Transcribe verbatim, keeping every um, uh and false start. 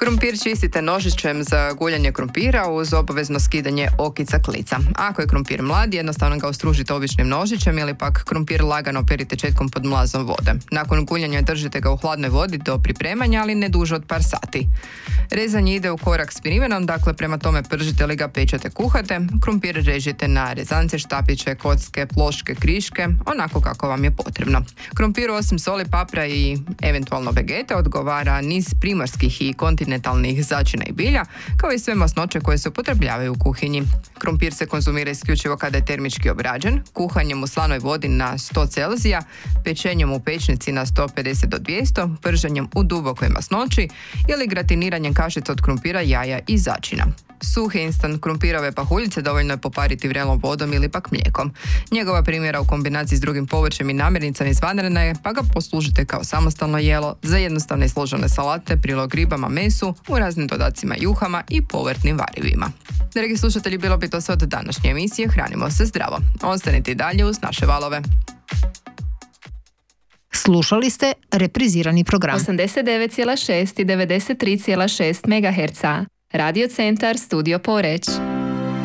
Krumpir čistite nožićem za guljanje krumpira uz obavezno skidanje okica klica. Ako je krumpir mlad, jednostavno ga ostružite običnim nožićem ili pak krumpir lagano perite četkom pod mlazom vode. Nakon guljanja držite ga u hladnoj vodi do pripremanja, ali ne duže od par sati. Rezanje ide u korak s primjenom, dakle prema tome pržite li ga, pečete, kuhate. Krumpir režite na rezance, štapiće, kocke, ploške, kriške, onako kako vam je potrebno. Krumpiru osim soli, papra i eventualno vegete odgovara niz primorskih i kontinentalnih začina i bilja, kao i sve masnoće koje se upotrebljavaju u kuhinji. Krumpir se konzumira isključivo kada je termički obrađen, kuhanjem u slanoj vodi na sto Celzija, pečenjem u pečnici na sto pedeset do dvjesto, prženjem u dubokoj masnoći ili gratiniranjem kašica od krumpira, jaja i začina. Suhe instant krumpirove pahuljice dovoljno je popariti vrelom vodom ili pak mlijekom. Njegova primjera u kombinaciji s drugim povrćem i namirnicama izvanredna je, pa ga poslužite kao samostalno jelo za jednostavne i složene salate, prilog ribama, mesu, u raznim dodacima juhama i povrtnim varivima. Dragi slušatelji, bilo bi to sve od današnje emisije Hranimo se zdravo. Ostanite i dalje uz naše valove. Slušali ste reprizirani program osamdeset devet zarez šest i devedeset tri zarez šest megaherca. Radio Centar Studio Poreč.